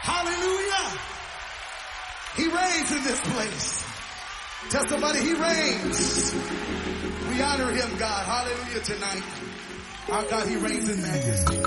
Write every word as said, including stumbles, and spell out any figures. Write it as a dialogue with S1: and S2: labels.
S1: Hallelujah. He reigns in this place. Tell somebody he reigns. We honor him, God. Hallelujah tonight. Our God, he reigns in majesty.